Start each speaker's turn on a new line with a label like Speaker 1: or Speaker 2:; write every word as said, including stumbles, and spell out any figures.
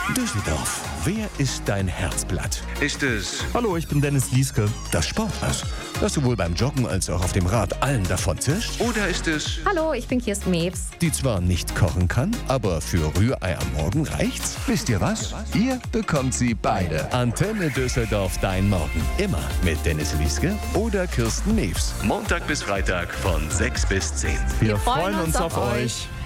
Speaker 1: Düsseldorf, wer ist dein Herzblatt?
Speaker 2: Ist es
Speaker 3: Hallo, ich bin Dennis Lieske.
Speaker 1: Das Sportass, das sowohl beim Joggen als auch auf dem Rad allen davon zischt?
Speaker 2: oder ist es
Speaker 4: Hallo, ich bin Kirsten Mewes.
Speaker 1: Die zwar nicht kochen kann, aber für Rührei am Morgen reicht's?
Speaker 5: Wisst ihr was? Ihr bekommt sie beide.
Speaker 1: Antenne Düsseldorf, dein Morgen. Immer mit Dennis Lieske oder Kirsten Mewes. Montag bis Freitag von sechs bis zehn.
Speaker 3: Wir freuen uns auf euch.